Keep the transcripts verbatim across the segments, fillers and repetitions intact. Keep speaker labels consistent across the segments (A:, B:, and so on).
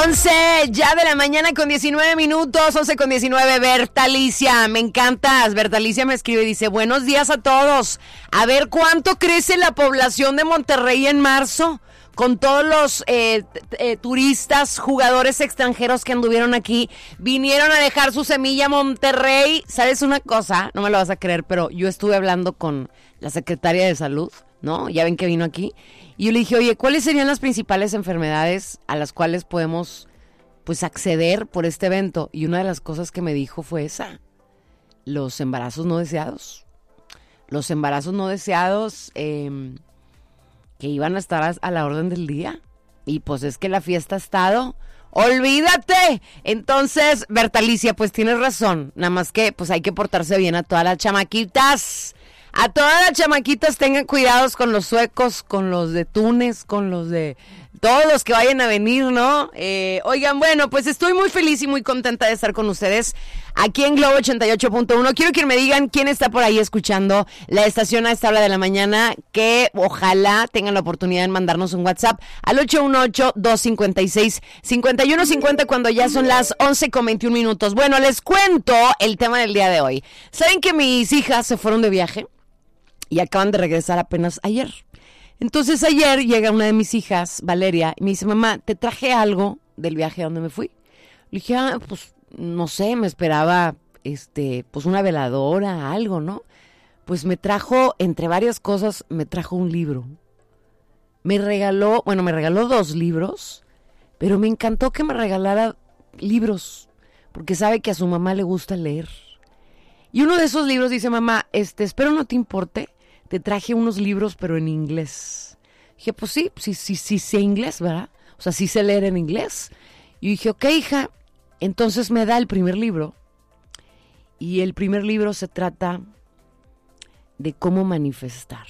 A: once ya de la mañana con diecinueve minutos, once con diecinueve. Bertalicia, me encantas. Bertalicia me escribe y dice, buenos días a todos. A ver, ¿cuánto crece la población de Monterrey en marzo? Con todos los eh, eh, turistas, jugadores extranjeros que anduvieron aquí, vinieron a dejar su semilla a Monterrey. ¿Sabes una cosa? No me lo vas a creer, pero yo estuve hablando con la secretaria de salud, ¿no? Ya ven que vino aquí. Y yo le dije, oye, ¿cuáles serían las principales enfermedades a las cuales podemos, pues, acceder por este evento? Y una de las cosas que me dijo fue esa, los embarazos no deseados. Los embarazos no deseados eh, que iban a estar a, a la orden del día. Y pues es que la fiesta ha estado, ¡olvídate! Entonces, Bertalicia, pues tienes razón. Nada más que, pues hay que portarse bien a todas las chamaquitas. A todas las chamaquitas tengan cuidados con los suecos, con los de Túnez, con los de todos los que vayan a venir, ¿no? Eh, oigan, bueno, pues estoy muy feliz y muy contenta de estar con ustedes aquí en Globo ochenta y ocho punto uno. Quiero que me digan quién está por ahí escuchando la estación a esta hora de la mañana, que ojalá tengan la oportunidad de mandarnos un WhatsApp al ocho uno ocho, dos cinco seis, cinco uno cinco cero cuando ya son las once con veintiún minutos. Bueno, les cuento el tema del día de hoy. ¿Saben que mis hijas se fueron de viaje? Y acaban de regresar apenas ayer. Entonces ayer llega una de mis hijas, Valeria, y me dice, mamá, ¿te traje algo del viaje a donde me fui? Le dije, ah, pues, no sé, me esperaba, este, pues una veladora, algo, ¿no? Pues me trajo, entre varias cosas, me trajo un libro. Me regaló, bueno, me regaló dos libros, pero me encantó que me regalara libros, porque sabe que a su mamá le gusta leer. Y uno de esos libros dice, mamá, este, espero no te importe, te traje unos libros, pero en inglés. Dije, pues sí, sí, sí, sí sé inglés, ¿verdad? O sea, sí sé leer en inglés. Y dije, ok, hija. Entonces me da el primer libro. Y el primer libro se trata de cómo manifestar.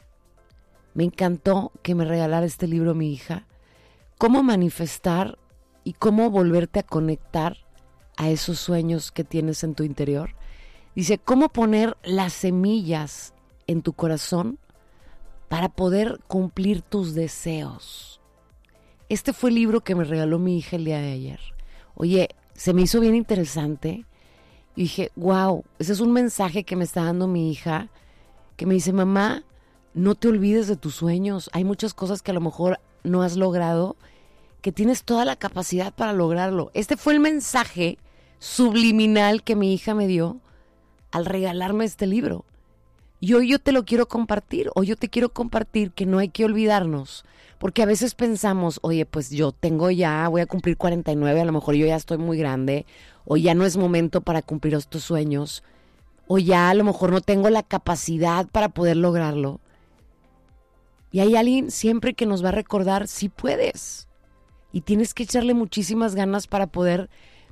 A: Me encantó que me regalara este libro mi hija. Cómo manifestar y cómo volverte a conectar a esos sueños que tienes en tu interior. Dice, cómo poner las semillas en tu corazón para poder cumplir tus deseos. Este fue el libro que me regaló mi hija el día de ayer. Oye, se me hizo bien interesante. Y dije, wow, ese es un mensaje que me está dando mi hija, que me dice, mamá, no te olvides de tus sueños. Hay muchas cosas que a lo mejor no has logrado, que tienes toda la capacidad para lograrlo. Este fue el mensaje subliminal que mi hija me dio al regalarme este libro. Y hoy yo te lo quiero compartir, hoy yo te quiero compartir que no hay que olvidarnos, porque a veces pensamos, oye, pues yo tengo ya, voy a cumplir cuarenta y nueve, a lo mejor yo ya estoy muy grande, o ya no es momento para cumplir estos sueños, o ya a lo mejor no tengo la capacidad para poder lograrlo. Y hay alguien siempre que nos va a recordar, sí puedes, y tienes que echarle muchísimas ganas para poder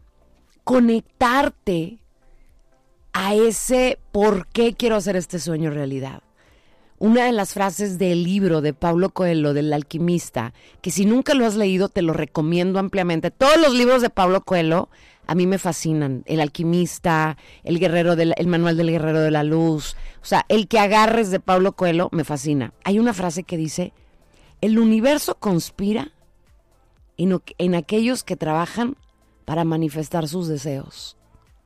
A: conectarte a ese por qué quiero hacer este sueño realidad. Una de las frases del libro de Paulo Coelho, del alquimista, que si nunca lo has leído te lo recomiendo ampliamente. Todos los libros de Paulo Coelho a mí me fascinan. El alquimista, el guerrero del, el manual del guerrero de la luz. O sea, el que agarres de Paulo Coelho me fascina. Hay una frase que dice, el universo conspira en, en aquellos que trabajan para manifestar sus deseos.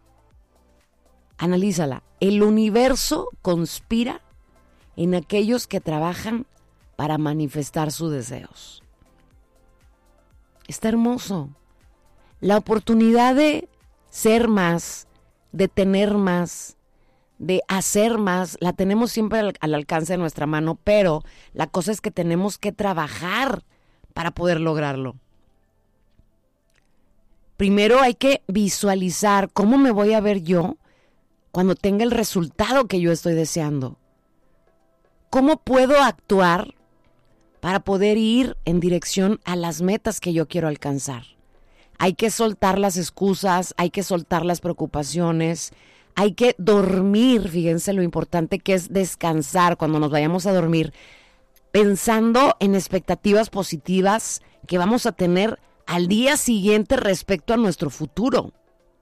A: Analízala. El universo conspira en aquellos que trabajan para manifestar sus deseos. Está hermoso. La oportunidad de ser más, de tener más, de hacer más, la tenemos siempre al, al alcance de nuestra mano, pero la cosa es que tenemos que trabajar para poder lograrlo. Primero hay que visualizar cómo me voy a ver yo cuando tenga el resultado que yo estoy deseando. ¿Cómo puedo actuar para poder ir en dirección a las metas que yo quiero alcanzar? Hay que soltar las excusas, hay que soltar las preocupaciones, hay que dormir, fíjense lo importante que es descansar cuando nos vayamos a dormir, pensando en expectativas positivas que vamos a tener al día siguiente respecto a nuestro futuro.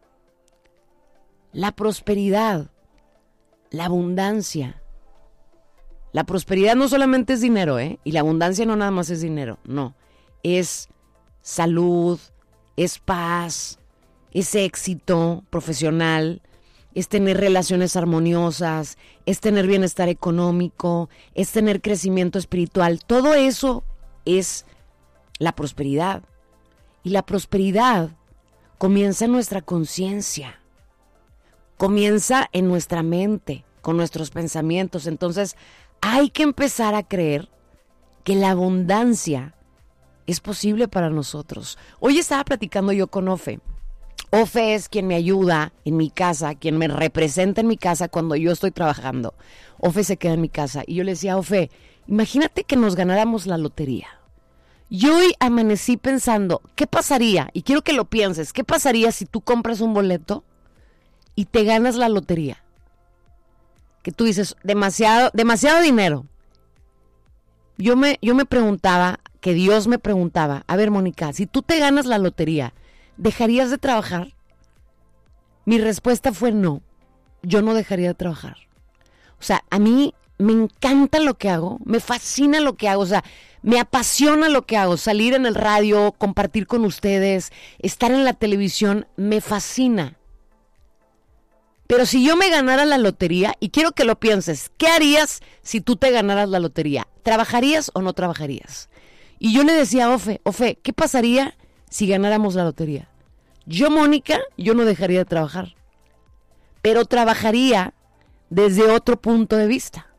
A: La prosperidad, la abundancia. La prosperidad no solamente es dinero, ¿eh? Y la abundancia no nada más es dinero, no. Es salud, es paz, es éxito profesional, es tener relaciones armoniosas, es tener bienestar económico, es tener crecimiento espiritual. Todo eso es la prosperidad. Y la prosperidad comienza en nuestra conciencia, comienza en nuestra mente, con nuestros pensamientos. Entonces, hay que empezar a creer que la abundancia es posible para nosotros. Hoy estaba platicando yo con Ofe. Ofe es quien me ayuda en mi casa, quien me representa en mi casa cuando yo estoy trabajando. Ofe se queda en mi casa. Y yo le decía, Ofe, imagínate que nos ganáramos la lotería. Yo hoy amanecí pensando, ¿qué pasaría? Y quiero que lo pienses, ¿qué pasaría si tú compras un boleto y te ganas la lotería? Que tú dices, demasiado, demasiado dinero. Yo me, yo me preguntaba, que Dios me preguntaba, a ver, Mónica, si tú te ganas la lotería, ¿dejarías de trabajar? Mi respuesta fue no, yo no dejaría de trabajar. O sea, a mí me encanta lo que hago, me fascina lo que hago, o sea, me apasiona lo que hago, salir en el radio, compartir con ustedes, estar en la televisión, me fascina. Pero si yo me ganara la lotería, y quiero que lo pienses, ¿qué harías si tú te ganaras la lotería? ¿Trabajarías o no trabajarías? Y yo le decía a Ofe, Ofe, ¿qué pasaría si ganáramos la lotería? Yo, Mónica, yo no dejaría de trabajar, pero trabajaría desde otro punto de vista.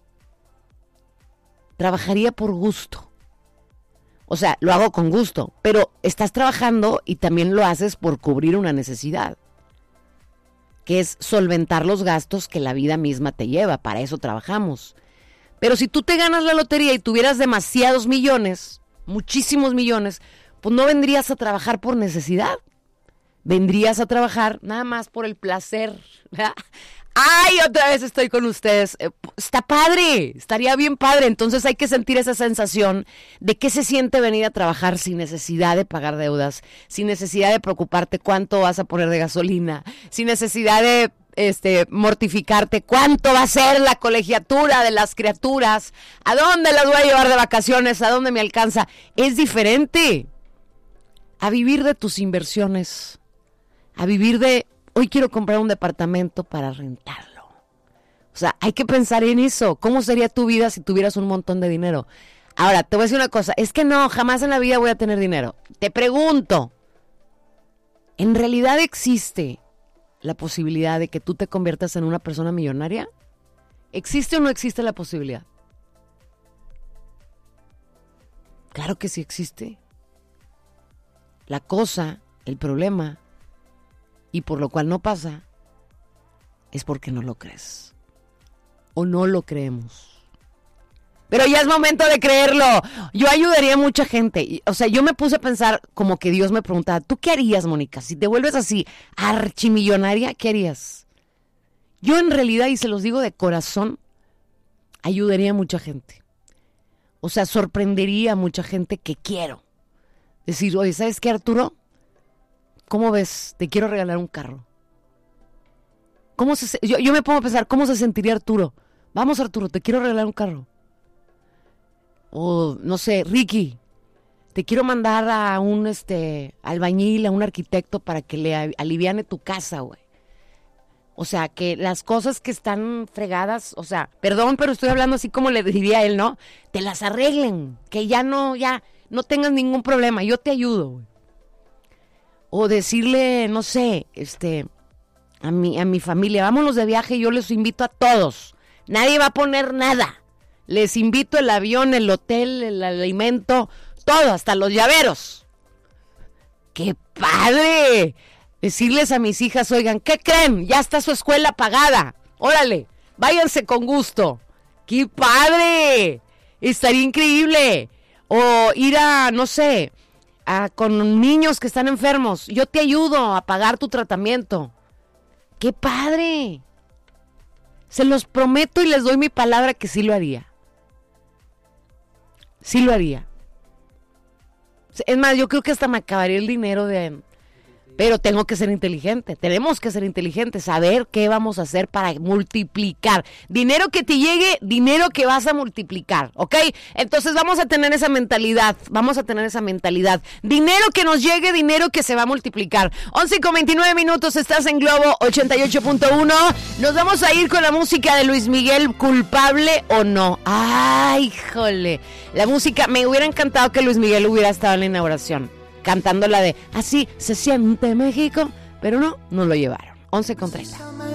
A: Trabajaría por gusto. O sea, lo hago con gusto, pero estás trabajando y también lo haces por cubrir una necesidad, que es solventar los gastos que la vida misma te lleva. Para eso trabajamos. Pero si tú te ganas la lotería y tuvieras demasiados millones, muchísimos millones, pues no vendrías a trabajar por necesidad. Vendrías a trabajar nada más por el placer. ¡Ay, otra vez estoy con ustedes! Eh, está padre, estaría bien padre. Entonces hay que sentir esa sensación de qué se siente venir a trabajar sin necesidad de pagar deudas, sin necesidad de preocuparte cuánto vas a poner de gasolina, sin necesidad de este, mortificarte cuánto va a ser la colegiatura de las criaturas, a dónde las voy a llevar de vacaciones, a dónde me alcanza. Es diferente a vivir de tus inversiones, a vivir de... Hoy quiero comprar un departamento para rentarlo. O sea, hay que pensar en eso. ¿Cómo sería tu vida si tuvieras un montón de dinero? Ahora, te voy a decir una cosa. Es que no, jamás en la vida voy a tener dinero. Te pregunto, ¿en realidad existe la posibilidad de que tú te conviertas en una persona millonaria? ¿Existe o no existe la posibilidad? Claro que sí existe. La cosa, el problema, y por lo cual no pasa, es porque no lo crees. O no lo creemos. Pero ya es momento de creerlo. Yo ayudaría a mucha gente. O sea, yo me puse a pensar como que Dios me preguntaba, ¿tú qué harías, Mónica? Si te vuelves así archimillonaria, ¿qué harías? Yo en realidad, y se los digo de corazón, ayudaría a mucha gente. O sea, sorprendería a mucha gente que quiero. Decir, oye, ¿sabes qué, Arturo? ¿Cómo ves? Te quiero regalar un carro. ¿Cómo se, yo, yo me pongo a pensar, ¿cómo se sentiría Arturo? Vamos, Arturo, te quiero regalar un carro. O, no sé, Ricky, te quiero mandar a un este albañil, a un arquitecto para que le aliviane tu casa, güey. O sea, que las cosas que están fregadas, o sea, perdón, pero estoy hablando así como le diría él, ¿no? Te las arreglen, que ya no, ya no tengas ningún problema, yo te ayudo, güey. O decirle, no sé, este, a mi, a mi familia, vámonos de viaje, yo les invito a todos. Nadie va a poner nada. Les invito el avión, el hotel, el alimento, todo, hasta los llaveros. ¡Qué padre! Decirles a mis hijas, oigan, ¿qué creen? Ya está su escuela pagada. Órale, váyanse con gusto. ¡Qué padre! Estaría increíble. O ir a, no sé... A, con niños que están enfermos, yo te ayudo a pagar tu tratamiento. ¡Qué padre! Se los prometo y les doy mi palabra que sí lo haría. Sí lo haría. Es más, yo creo que hasta me acabaría el dinero de... pero tengo que ser inteligente, tenemos que ser inteligentes, saber qué vamos a hacer para multiplicar. Dinero que te llegue, dinero que vas a multiplicar, ¿ok? Entonces vamos a tener esa mentalidad, vamos a tener esa mentalidad. Dinero que nos llegue, dinero que se va a multiplicar. once con veintinueve minutos, estás en Globo ochenta y ocho punto uno. Nos vamos a ir con la música de Luis Miguel, ¿culpable o no? ¡Ay, híjole! La música, me hubiera encantado que Luis Miguel hubiera estado en la inauguración, cantando la de Así se siente México, pero no, no lo llevaron. once con treinta.